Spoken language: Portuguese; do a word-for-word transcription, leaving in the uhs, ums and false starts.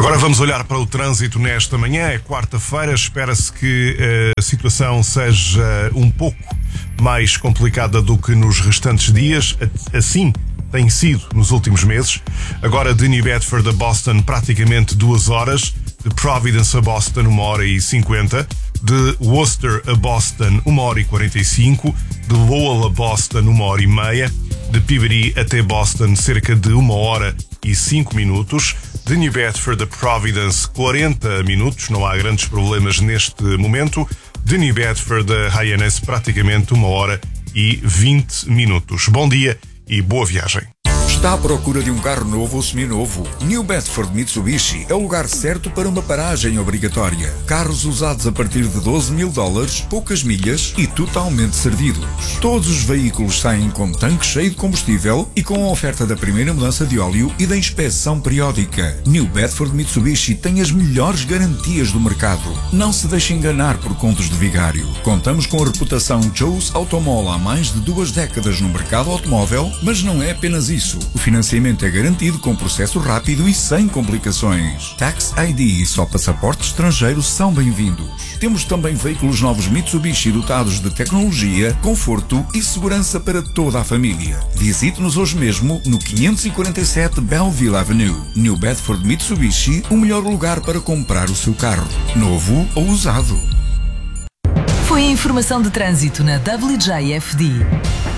Agora vamos olhar para o trânsito nesta manhã. É quarta-feira, espera-se que a situação seja um pouco mais complicada do que nos restantes dias. Assim tem sido nos últimos meses. Agora de New Bedford a Boston praticamente duas horas, de Providence a Boston uma hora e cinquenta, de Worcester a Boston uma hora e quarenta e cinco, de Lowell a Boston uma hora e meia, de Peabody até Boston cerca de uma hora e cinco minutos, de New Bedford a Providence quarenta minutos, não há grandes problemas neste momento, de New Bedford a Hyannis praticamente uma hora e vinte minutos. Bom dia e boa viagem. Está à procura de um carro novo ou seminovo? New Bedford Mitsubishi é o lugar certo para uma paragem obrigatória. Carros usados a partir de doze mil dólares, poucas milhas e totalmente servidos. Todos os veículos saem com tanque cheio de combustível e com a oferta da primeira mudança de óleo e da inspeção periódica. New Bedford Mitsubishi tem as melhores garantias do mercado. Não se deixe enganar por contos de vigário. Contamos com a reputação Joe's Automall há mais de duas décadas no mercado automóvel, mas não é apenas isso. O financiamento é garantido com processo rápido e sem complicações. Tax I D e só passaporte estrangeiro são bem-vindos. Temos também veículos novos Mitsubishi dotados de tecnologia, conforto e segurança para toda a família. Visite-nos hoje mesmo no quinhentos e quarenta e sete Belleville Avenue. New Bedford Mitsubishi, o melhor lugar para comprar o seu carro, novo ou usado. Foi a informação de trânsito na W J F D.